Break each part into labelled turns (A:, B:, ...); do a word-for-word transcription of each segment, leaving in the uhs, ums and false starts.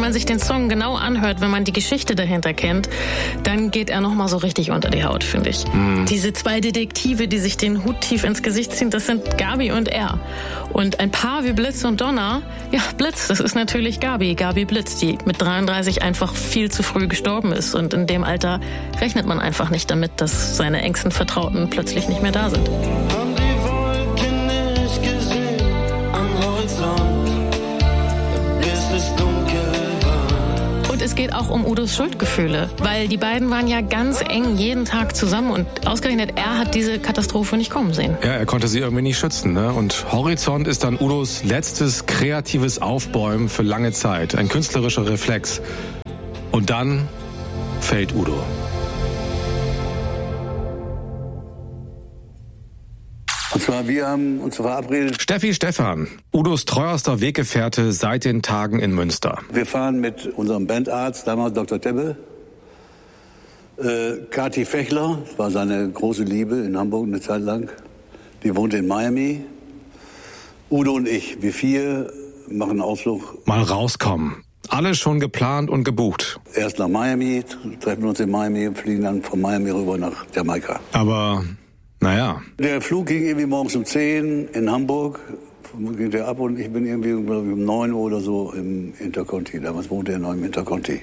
A: man sich den Song genau anhört, wenn man die Geschichte dahinter kennt, dann geht er nochmal so richtig unter die Haut, finde ich. Mhm. Diese zwei Detektive, die sich den Hut tief ins Gesicht ziehen, das sind Gabi und er. Und ein Paar wie Blitz und Donner, ja, Blitz, das ist natürlich Gabi, Gabi Blitz, die mit dreiunddreißig einfach viel zu früh gestorben ist. Und in dem Alter rechnet man einfach nicht damit, dass seine engsten Vertrauten plötzlich nicht mehr da sind. Und es geht auch um Udos Schuldgefühle, weil die beiden waren ja ganz eng jeden Tag zusammen und ausgerechnet er hat diese Katastrophe nicht kommen sehen.
B: Ja, er konnte sie irgendwie nicht schützen, ne? Und Horizont ist dann Udos letztes kreatives Aufbäumen für lange Zeit, ein künstlerischer Reflex. Und dann fällt Udo.
C: Und zwar, wir haben uns verabredet.
B: Steffi Stephan, Udos treuerster Weggefährte seit den Tagen in Münster.
C: Wir fahren mit unserem Bandarzt, damals Doktor Tebbe, äh, Kati Fechler, das war seine große Liebe in Hamburg eine Zeit lang. Die wohnte in Miami. Udo und ich, wir vier, machen einen Ausflug.
B: Mal rauskommen. Alles schon geplant und gebucht.
C: Erst nach Miami, treffen uns in Miami, fliegen dann von Miami rüber nach Jamaika.
B: Aber... Naja.
C: Der Flug ging irgendwie morgens um zehn in Hamburg, ging der ab und ich bin irgendwie um neun Uhr oder so im Interconti. Damals wohnte er noch im Interconti.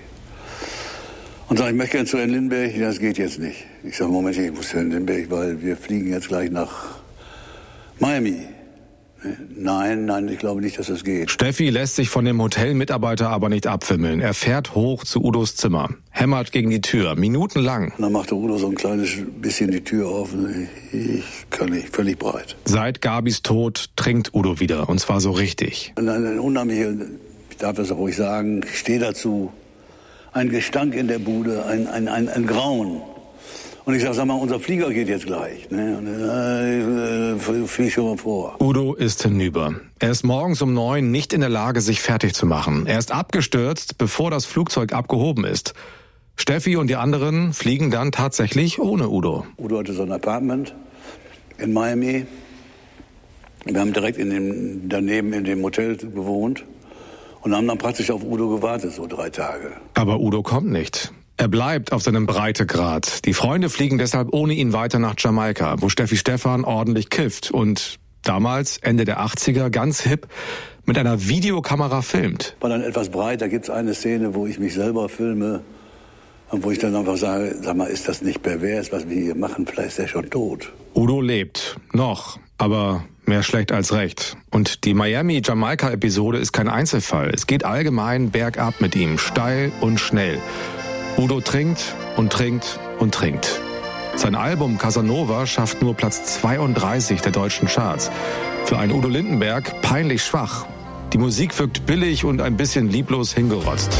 C: Und sag, ich möchte gerne zu Herrn Lindbergh. Das geht jetzt nicht. Ich sage, Moment, ich muss zu Herrn Lindbergh, weil wir fliegen jetzt gleich nach Miami. Nein, nein, ich glaube nicht, dass das geht.
B: Steffi lässt sich von dem Hotelmitarbeiter aber nicht abwimmeln. Er fährt hoch zu Udos Zimmer, hämmert gegen die Tür, minutenlang.
C: Und dann machte Udo so ein kleines bisschen die Tür auf. Und ich kann nicht, völlig breit.
B: Seit Gabis Tod trinkt Udo wieder, und zwar so richtig.
C: Und ein unheimlicher, ich darf das auch ruhig sagen, ich stehe dazu, ein Gestank in der Bude, ein, ein, ein, ein Grauen. Und ich sage, sag mal, unser Flieger geht jetzt gleich. Ne? Und äh, äh, flieg schon mal vor.
B: Udo ist hinüber. Er ist morgens um neun nicht in der Lage, sich fertig zu machen. Er ist abgestürzt, bevor das Flugzeug abgehoben ist. Steffi und die anderen fliegen dann tatsächlich ohne Udo.
C: Udo hatte so ein Apartment in Miami. Wir haben direkt in dem, daneben in dem Hotel gewohnt und haben dann praktisch auf Udo gewartet, so drei Tage.
B: Aber Udo kommt nicht. Er bleibt auf seinem Breitegrad. Die Freunde fliegen deshalb ohne ihn weiter nach Jamaika, wo Steffi Stephan ordentlich kifft und damals, Ende der achtziger, ganz hip, mit einer Videokamera filmt.
C: War dann etwas breit, da gibt's eine Szene, wo ich mich selber filme und wo ich dann einfach sage, sag mal, ist das nicht pervers, was wir hier machen? Vielleicht ist er schon tot.
B: Udo lebt. Noch. Aber mehr schlecht als recht. Und die Miami-Jamaika-Episode ist kein Einzelfall. Es geht allgemein bergab mit ihm, steil und schnell. Udo trinkt und trinkt und trinkt. Sein Album Casanova schafft nur Platz zweiunddreißig der deutschen Charts. Für einen Udo Lindenberg peinlich schwach. Die Musik wirkt billig und ein bisschen lieblos hingerotzt.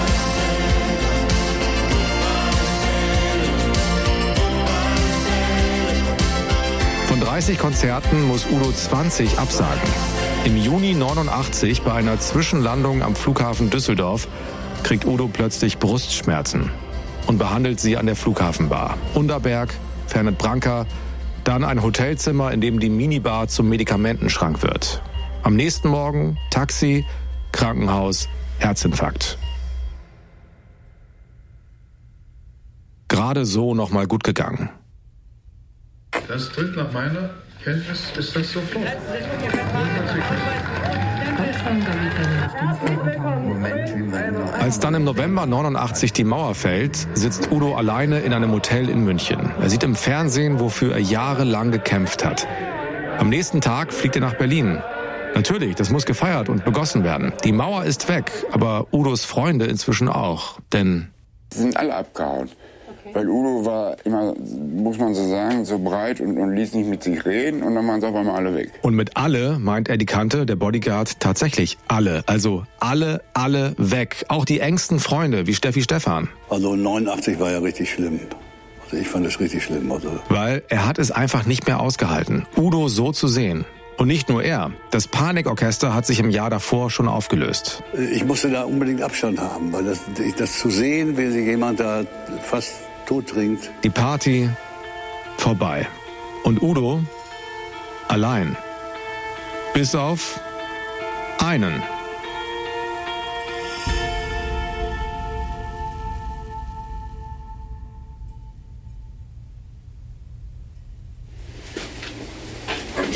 B: Von dreißig Konzerten muss Udo zwanzig absagen. Im Juni neunundachtzig bei einer Zwischenlandung am Flughafen Düsseldorf kriegt Udo plötzlich Brustschmerzen und behandelt sie an der Flughafenbar. Unterberg, Fernet Branca, dann ein Hotelzimmer, in dem die Minibar zum Medikamentenschrank wird. Am nächsten Morgen Taxi, Krankenhaus, Herzinfarkt. Gerade so noch mal gut gegangen.
D: Das tritt nach meiner Kenntnis, ist das sofort.
B: Als dann im November neunundachtzig die Mauer fällt, sitzt Udo alleine in einem Hotel in München. Er sieht im Fernsehen, wofür er jahrelang gekämpft hat. Am nächsten Tag fliegt er nach Berlin. Natürlich, das muss gefeiert und begossen werden. Die Mauer ist weg, aber Udos Freunde inzwischen auch. Denn
E: sie sind alle abgehauen. Weil Udo war immer, muss man so sagen, so breit und, und ließ nicht mit sich reden und dann waren sie auf einmal alle weg.
B: Und mit alle meint Eddie Kante, der Bodyguard, tatsächlich alle. Also alle, alle weg. Auch die engsten Freunde wie Steffi Stephan.
C: Also neunundachtzig war ja richtig schlimm. Also ich fand es richtig schlimm. Also.
B: Weil er hat es einfach nicht mehr ausgehalten, Udo so zu sehen. Und nicht nur er. Das Panikorchester hat sich im Jahr davor schon aufgelöst.
C: Ich musste da unbedingt Abstand haben, weil das, das zu sehen, wie sich jemand da fast tot trinkt.
B: Die Party vorbei. Und Udo allein. Bis auf einen.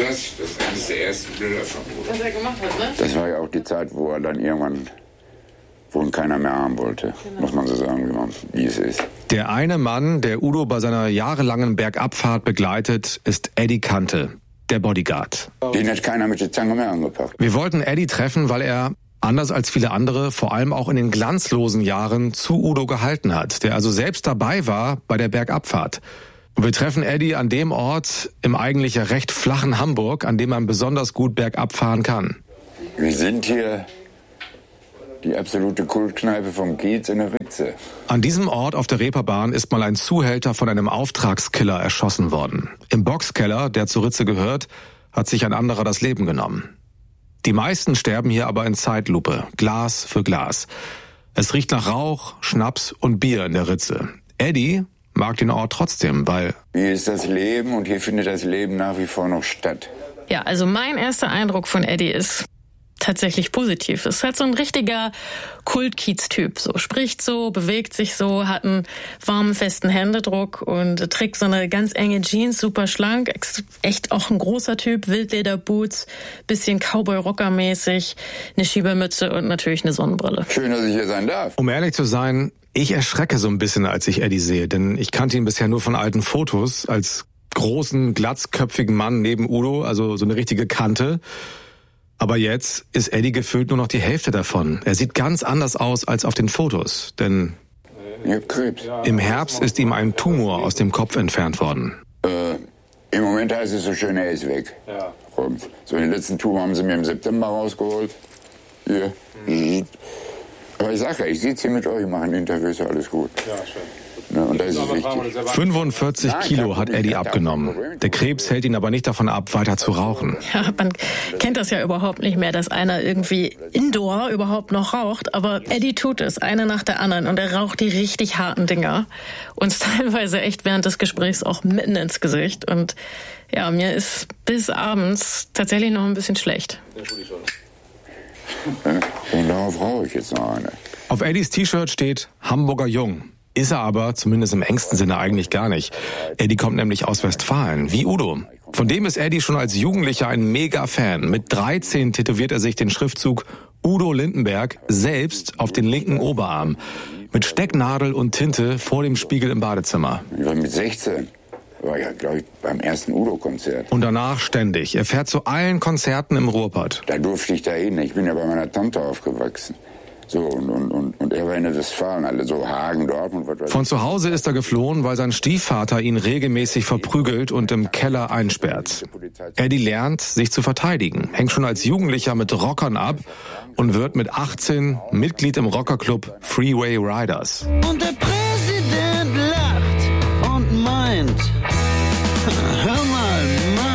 E: das, das ist eines der ersten Bilder von Udo.
A: Was er gemacht hat, ne?
E: Das war ja auch die Zeit, wo er dann irgendwann, wo ihn keiner mehr haben wollte, genau. Muss man so sagen, wie, man, wie es ist.
B: Der eine Mann, der Udo bei seiner jahrelangen Bergabfahrt begleitet, ist Eddie Kante, der Bodyguard.
E: Den hat keiner mit der Zange mehr angepackt.
B: Wir wollten Eddie treffen, weil er, anders als viele andere, vor allem auch in den glanzlosen Jahren zu Udo gehalten hat, der also selbst dabei war bei der Bergabfahrt. Und wir treffen Eddie an dem Ort im eigentlich recht flachen Hamburg, an dem man besonders gut bergab fahren kann.
E: Wir sind hier die absolute Kultkneipe vom Kiez in der Ritze.
B: An diesem Ort auf der Reeperbahn ist mal ein Zuhälter von einem Auftragskiller erschossen worden. Im Boxkeller, der zur Ritze gehört, hat sich ein anderer das Leben genommen. Die meisten sterben hier aber in Zeitlupe, Glas für Glas. Es riecht nach Rauch, Schnaps und Bier in der Ritze. Eddie mag den Ort trotzdem, weil...
E: Hier ist das Leben und hier findet das Leben nach wie vor noch statt.
A: Ja, also mein erster Eindruck von Eddie ist tatsächlich positiv. Es ist halt so ein richtiger Kultkiez-Typ. So spricht so, bewegt sich so, hat einen warmen, festen Händedruck und trägt so eine ganz enge Jeans, super schlank. Echt auch ein großer Typ, Wildlederboots, bisschen Cowboy-Rocker-mäßig, eine Schiebermütze und natürlich eine Sonnenbrille.
E: Schön, dass ich hier sein darf.
B: Um ehrlich zu sein, ich erschrecke so ein bisschen, als ich Eddie sehe, denn ich kannte ihn bisher nur von alten Fotos als großen, glatzköpfigen Mann neben Udo, also so eine richtige Kante. Aber jetzt ist Eddie gefühlt nur noch die Hälfte davon. Er sieht ganz anders aus als auf den Fotos, denn
E: ich hab Krebs.
B: Im Herbst ist ihm ein Tumor aus dem Kopf entfernt worden.
E: Äh, im Moment heißt es so schön, er ist weg. Ja. So, den letzten Tumor haben sie mir im September rausgeholt. Hier. Mhm. Aber ich sag ja, ich sitze hier mit euch, mache ein Interview, ist ja alles gut. Ja, schön. Ja, und das ist wichtig.
B: fünfundvierzig Kilo hat Eddie abgenommen. Der Krebs hält ihn aber nicht davon ab, weiter zu rauchen.
A: Ja, man kennt das ja überhaupt nicht mehr, dass einer irgendwie indoor überhaupt noch raucht. Aber Eddie tut es, eine nach der anderen. Und er raucht die richtig harten Dinger. Uns teilweise echt während des Gesprächs auch mitten ins Gesicht. Und ja, mir ist bis abends tatsächlich noch ein bisschen schlecht.
E: Und darauf rauche ich jetzt noch eine.
B: Auf Eddies T-Shirt steht Hamburger Jung. Ist er aber, zumindest im engsten Sinne, eigentlich gar nicht. Eddie kommt nämlich aus Westfalen, wie Udo. Von dem ist Eddie schon als Jugendlicher ein Mega-Fan. Mit dreizehn tätowiert er sich den Schriftzug Udo Lindenberg selbst auf den linken Oberarm. Mit Stecknadel und Tinte vor dem Spiegel im Badezimmer.
E: Ich war mit sechzehn. War ja, glaube ich, beim ersten Udo-Konzert.
B: Und danach ständig. Er fährt zu allen Konzerten im Ruhrpott.
E: Da durfte ich da hin. Ich bin ja bei meiner Tante aufgewachsen. So, und, und, und er war in der Westfalen, alle so Hagen, Dortmund. Was
B: Von zu Hause ist er geflohen, weil sein Stiefvater ihn regelmäßig verprügelt und im Keller einsperrt. Eddie lernt, sich zu verteidigen, hängt schon als Jugendlicher mit Rockern ab und wird mit achtzehn Mitglied im Rockerclub Freeway Riders.
F: Und der Präsident lacht und meint,